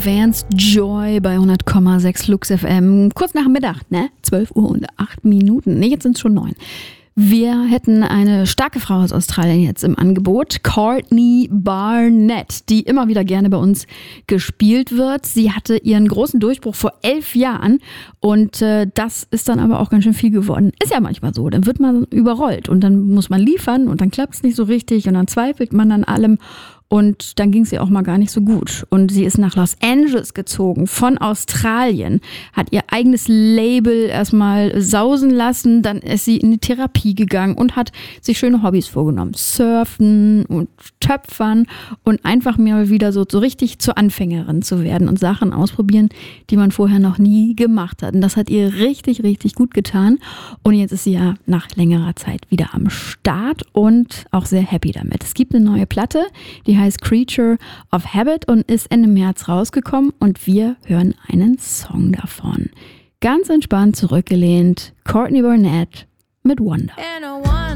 Vance Joy bei 100,6 Lux FM. Kurz nach Mittag, 12 Uhr und 8 Minuten. Nee, jetzt sind es schon 9. Wir hätten eine starke Frau aus Australien jetzt im Angebot, Courtney Barnett, die immer wieder gerne bei uns gespielt wird. Sie hatte ihren großen Durchbruch vor 11 Jahren und das ist dann aber auch ganz schön viel geworden. Ist ja manchmal so, dann wird man überrollt und dann muss man liefern und dann klappt es nicht so richtig und dann zweifelt man an allem. Und dann ging es ihr auch mal gar nicht so gut. Und sie ist nach Los Angeles gezogen, von Australien, hat ihr eigenes Label erstmal sausen lassen. Dann ist sie in die Therapie gegangen und hat sich schöne Hobbys vorgenommen. Surfen und Töpfern und einfach mal wieder so richtig zur Anfängerin zu werden und Sachen ausprobieren, die man vorher noch nie gemacht hat. Und das hat ihr richtig, richtig gut getan. Und jetzt ist sie ja nach längerer Zeit wieder am Start und auch sehr happy damit. Es gibt eine neue Platte, die heißt Creature of Habit und ist Ende März rausgekommen und wir hören einen Song davon. Ganz entspannt zurückgelehnt, Courtney Barnett mit Wonder.